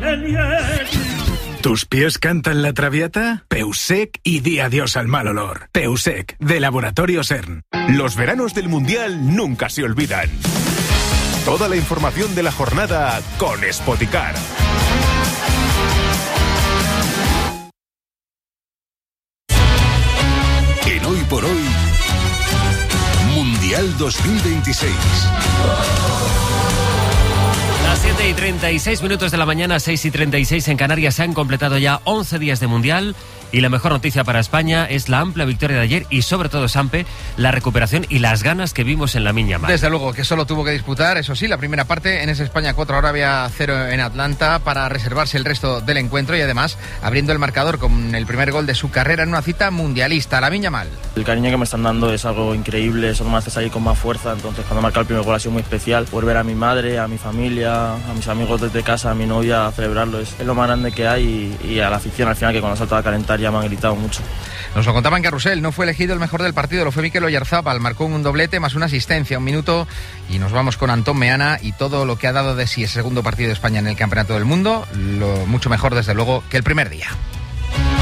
¿Tus pies cantan la traviata? Peusec y di adiós al mal olor. Peusec, de Laboratorio CERN. Los veranos del Mundial nunca se olvidan. Toda la información de la jornada con Spoticar. En Hoy por Hoy, Mundial 2026. Las 7:36 de la mañana, 6:36 en Canarias, se han completado ya 11 días de Mundial y la mejor noticia para España es la amplia victoria de ayer y sobre todo, Sampe, la recuperación y las ganas que vimos en Lamine Yamal. Desde luego que solo tuvo que disputar, eso sí, la primera parte en ese España 4, Arabia 0 en Atlanta para reservarse el resto del encuentro y además abriendo el marcador con el primer gol de su carrera en una cita mundialista. Lamine Yamal. El cariño que me están dando es algo increíble, eso me hace salir con más fuerza, entonces cuando marca el primer gol ha sido muy especial, poder ver a mi madre, a mi familia, a mis amigos desde casa, a mi novia, a celebrarlo, es lo más grande que hay y a la afición al final, que cuando saltaba a calentar ya me han gritado mucho. Nos lo contaba en Carrusel, no fue elegido el mejor del partido, lo fue Mikel Oyarzabal, marcó un doblete más una asistencia, un minuto, y nos vamos con Antón Meana y todo lo que ha dado de sí el segundo partido de España en el Campeonato del Mundo, lo mucho mejor desde luego que el primer día.